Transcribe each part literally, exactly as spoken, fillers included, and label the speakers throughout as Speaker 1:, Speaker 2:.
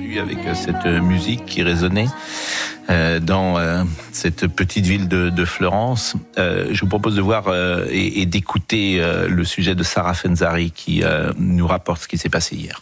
Speaker 1: Avec cette musique qui résonnait euh, dans euh, cette petite ville de, de Fleurance, euh, je vous propose de voir euh, et, et d'écouter euh, le sujet de Sarah Fenzari qui euh, nous rapporte ce qui s'est passé hier.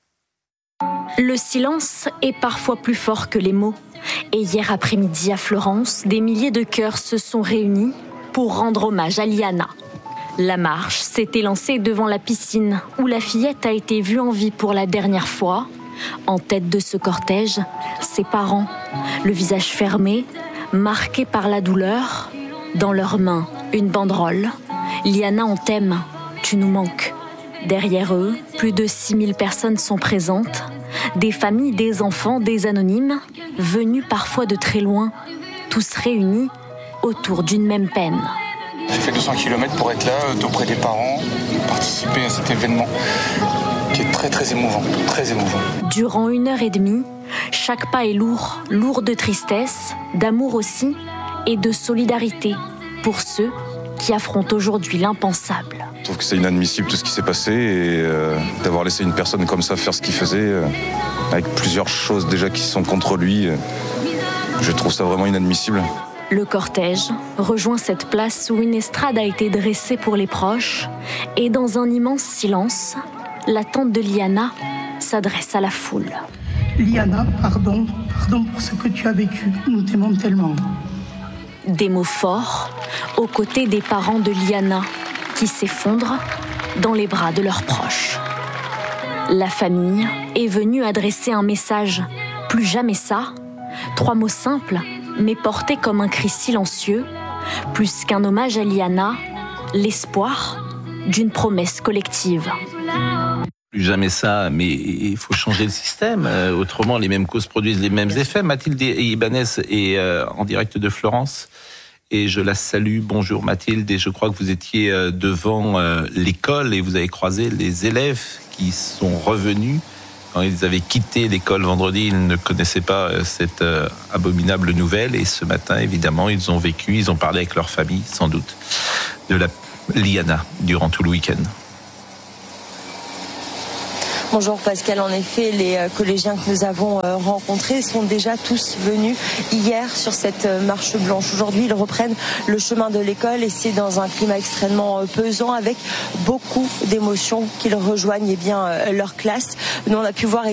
Speaker 2: Le silence est parfois plus fort que les mots. Et hier après-midi à Florence, des milliers de cœurs se sont réunis pour rendre hommage à Liana. La marche s'est élancée devant la piscine où la fillette a été vue en vie pour la dernière fois. En tête de ce cortège, ses parents, le visage fermé, marqué par la douleur. Dans leurs mains, une banderole. Liana, on t'aime, tu nous manques. Derrière eux, plus de six mille personnes sont présentes. Des familles, des enfants, des anonymes, venus parfois de très loin, tous réunis autour d'une même peine.
Speaker 3: J'ai fait deux cents kilomètres pour être là, auprès des parents, participer à cet événement qui est très très émouvant, très émouvant.
Speaker 2: Durant une heure et demie, chaque pas est lourd, lourd de tristesse, d'amour aussi, et de solidarité pour ceux qui affrontent aujourd'hui l'impensable.
Speaker 4: Je trouve que c'est inadmissible tout ce qui s'est passé et euh, d'avoir laissé une personne comme ça faire ce qu'il faisait, euh, avec plusieurs choses déjà qui sont contre lui, euh, je trouve ça vraiment inadmissible.
Speaker 2: Le cortège rejoint cette place où une estrade a été dressée pour les proches et dans un immense silence, la tante de Liana s'adresse à la foule.
Speaker 5: Liana, pardon, pardon pour ce que tu as vécu, nous t'aimons tellement.
Speaker 2: Des mots forts aux côtés des parents de Liana qui s'effondrent dans les bras de leurs proches. La famille est venue adresser un message, plus jamais ça, trois mots simples mais portés comme un cri silencieux, plus qu'un hommage à Liana, l'espoir d'une promesse collective.
Speaker 1: Plus jamais ça, mais il faut changer le système. Euh, autrement, les mêmes causes produisent les mêmes effets. Mathilde Ibanez est euh, en direct de Florence et je la salue. Bonjour Mathilde, et je crois que vous étiez euh, devant euh, l'école et vous avez croisé les élèves qui sont revenus. Quand ils avaient quitté l'école vendredi, ils ne connaissaient pas euh, cette euh, abominable nouvelle. Et ce matin, évidemment, ils ont vécu, ils ont parlé avec leur famille, sans doute, de la Liana durant tout le week-end.
Speaker 6: Bonjour Pascal, en effet, les collégiens que nous avons rencontrés sont déjà tous venus hier sur cette marche blanche. Aujourd'hui, ils reprennent le chemin de l'école et c'est dans un climat extrêmement pesant avec beaucoup d'émotions qu'ils rejoignent eh bien, leur classe. Nous, on a pu voir